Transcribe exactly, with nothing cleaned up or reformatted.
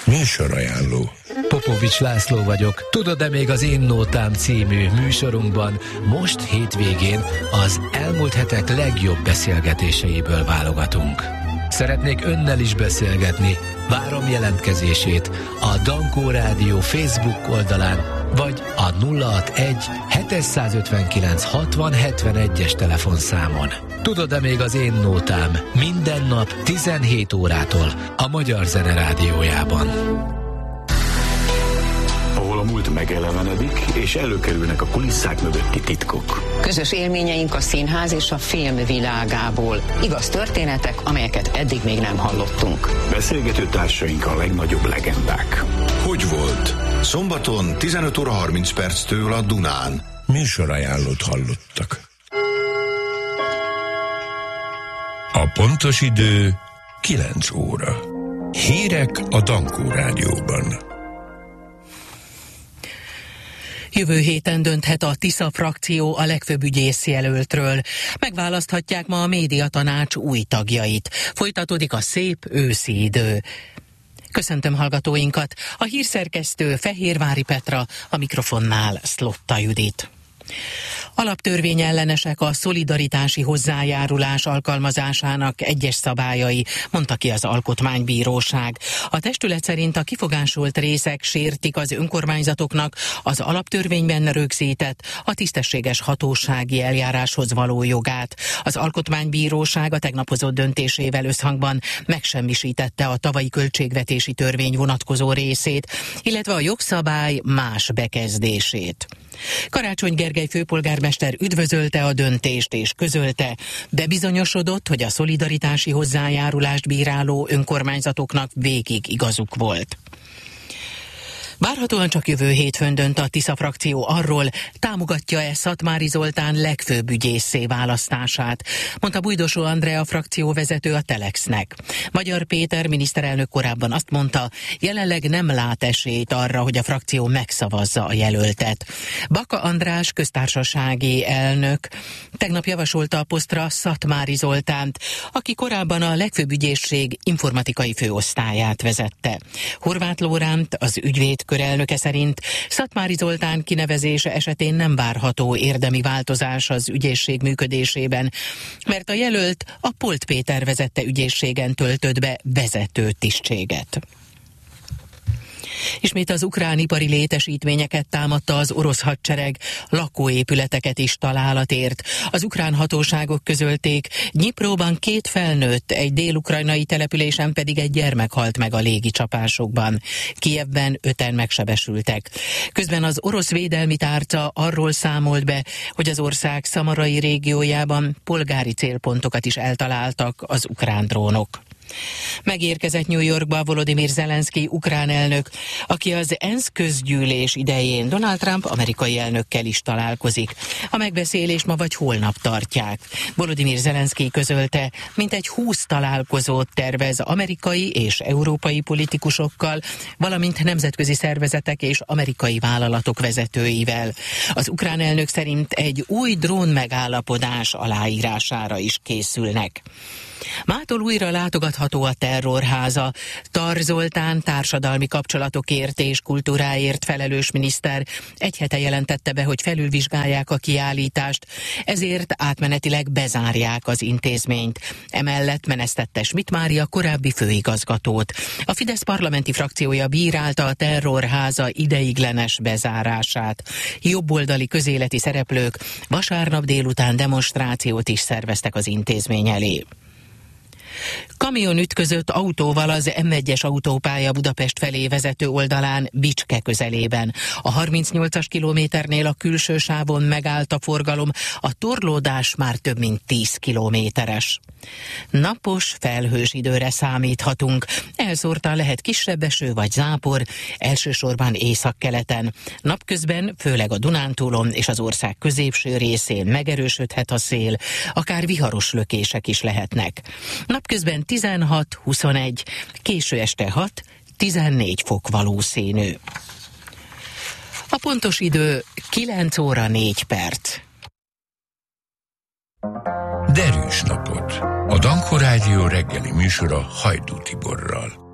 Műsorajánló. Popovics László vagyok. Tudod-e még az Én Nótám című műsorunkban most hétvégén az elmúlt hetek legjobb beszélgetéseiből válogatunk. Szeretnék önnel is beszélgetni. Várom jelentkezését a Dankó Rádió Facebook oldalán, vagy a nulla hatvanegy hétszázötvenkilenc hatvan hetvenegyes telefonszámon. Tudod-e még az Én Nótám minden nap tizenhét órától a Magyar Zene Rádiójában. Ahol a múlt megelevenedik, és előkerülnek a kulisszák mögötti titkok. Közös élményeink a színház és a film világából. Igaz történetek, amelyeket eddig még nem hallottunk. Beszélgető társaink a legnagyobb legendák. Hogy volt? Szombaton tizenöt óra harminc perctől a Dunán. Műsorajánlót hallottak. A pontos idő kilenc óra. Hírek a Dankó Rádióban. Jövő héten dönthet a Tisza frakció a legfőbb ügyészjelöltről. Megválaszthatják ma a médiatanács új tagjait. Folytatódik a szép őszi idő. Köszöntöm hallgatóinkat. A hírszerkesztő Fehérvári Petra, a mikrofonnál Szlotta Judit. Alaptörvényellenesek a szolidaritási hozzájárulás alkalmazásának egyes szabályai, mondta ki az Alkotmánybíróság. A testület szerint a kifogásolt részek sértik az önkormányzatoknak az alaptörvényben rögzített, a tisztességes hatósági eljáráshoz való jogát. Az Alkotmánybíróság a tegnap hozott döntésével összhangban megsemmisítette a tavalyi költségvetési törvény vonatkozó részét, illetve a jogszabály más bekezdését. Karácsony Gergely főpolgármester üdvözölte a döntést és közölte, bebizonyosodott, hogy a szolidaritási hozzájárulást bíráló önkormányzatoknak végig igazuk volt. Várhatóan csak jövő hétfőn dönt a Tisza frakció arról, támogatja-e Szatmári Zoltán legfőbb ügyésszé választását, mondta Bújdosó Andrea frakcióvezető a Telexnek. Magyar Péter miniszterelnök korábban azt mondta, jelenleg nem lát esélyt arra, hogy a frakció megszavazza a jelöltet. Baka András köztársasági elnök tegnap javasolta a posztra Szatmári Zoltánt, aki korábban a legfőbb ügyészség informatikai főosztályát vezette. Horváth Lóránt, az ügyvéd körelnöke szerint Szatmári Zoltán kinevezése esetén nem várható érdemi változás az ügyészség működésében, mert a jelölt a Polt Péter vezette ügyészségen töltött be vezető tisztséget. Ismét az ukrán ipari létesítményeket támadta az orosz hadsereg, lakóépületeket is találat ért. Az ukrán hatóságok közölték, Dnyipróban két felnőtt, egy dél-ukrajnai településen pedig egy gyermek halt meg a légicsapásokban. Kijevben öten megsebesültek. Közben az orosz védelmi tárca arról számolt be, hogy az ország szamarai régiójában polgári célpontokat is eltaláltak az ukrán drónok. Megérkezett New Yorkba Volodymyr Zelenszkij ukrán elnök, aki az ENSZ közgyűlés idején Donald Trump amerikai elnökkel is találkozik. A megbeszélés ma vagy holnap tartják. Volodymyr Zelenszkij közölte, mintegy húsz találkozót tervez amerikai és európai politikusokkal, valamint nemzetközi szervezetek és amerikai vállalatok vezetőivel. Az ukrán elnök szerint egy új drón megállapodás aláírására is készülnek. Mától újra látogatható a Terrorháza. Tar Zoltán társadalmi kapcsolatokért és kultúráért felelős miniszter egy hete jelentette be, hogy felülvizsgálják a kiállítást, ezért átmenetileg bezárják az intézményt. Emellett menesztette Schmidt Mária korábbi főigazgatót. A Fidesz parlamenti frakciója bírálta a Terrorháza ideiglenes bezárását. Jobboldali közéleti szereplők vasárnap délután demonstrációt is szerveztek az intézmény elé. Kamion ütközött autóval az M egyes autópálya Budapest felé vezető oldalán Bicske közelében. A harmincnyolcas kilométernél a külső sávon megállt a forgalom, a torlódás már több mint tíz kilométeres. Napos, felhős időre számíthatunk. Elszórtan lehet kisebb eső vagy zápor, elsősorban északkeleten. Napközben, főleg a Dunántúlon és az ország középső részén megerősödhet a szél, akár viharos lökések is lehetnek. Napközben tizenhat huszonegy, késő este hat tizennégy fok valószínű. A pontos idő kilenc óra négy perc. Derűs napot! A Dankó Rádió reggeli műsora Hajdú Tiborral.